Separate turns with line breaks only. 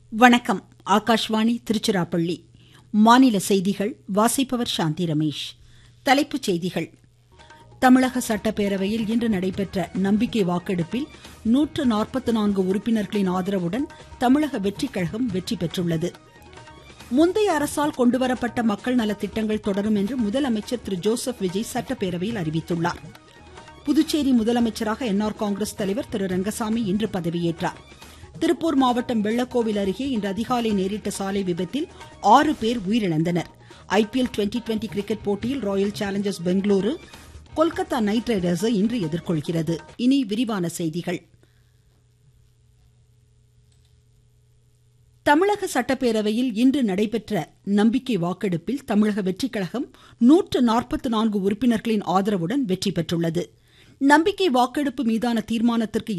வணக்கம். ஆகாஷ்வாணி திருச்சிராப்பள்ளி. மாநில செய்திகள் வாசிப்பவர் சாந்தி ரமேஷ். தலைப்புச் செய்திகள். தமிழக சட்டப்பேரவையில் இன்று நடைபெற்ற நம்பிக்கை வாக்கெடுப்பில் 144 உறுப்பினர்களின் ஆதரவுடன் தமிழக வெற்றிக் கழகம் வெற்றி பெற்றுள்ளது. முந்தைய அரசால் கொண்டுவரப்பட்ட மக்கள் நலத்திட்டங்கள் தொடரும் என்று முதலமைச்சர் திரு ஜோசப் விஜய் சட்டப்பேரவையில் அறிவித்துள்ளார். புதுச்சேரி முதலமைச்சராக என்ஆர் காங்கிரஸ் தலைவர் திரு ரங்கசாமி இன்று பதவியேற்றார். திருப்பூர் மாவட்டம் வெள்ளக்கோவில் அருகே இன்று அதிகாலை நேரிட்ட சாலை விபத்தில் 6 பேர் உயிரிழந்தனர். ஐபிஎல் டுவெண்டி கிரிக்கெட் போட்டியில் Royal Challengers Bengaluru Kolkata night ரைடர்ஸை இன்று எதிர்கொள்கிறது. இனி விரிவான செய்திகள். தமிழக சட்டப்பேரவையில் இன்று நடைபெற்ற நம்பிக்கை வாக்கெடுப்பில் தமிழக வெற்றிக் கழகம் 144 உறுப்பினர்களின் ஆதரவுடன் வெற்றி பெற்றுள்ளது. நம்பிக்கை வாக்கெடுப்பு மீதான தீர்மானத்திற்கு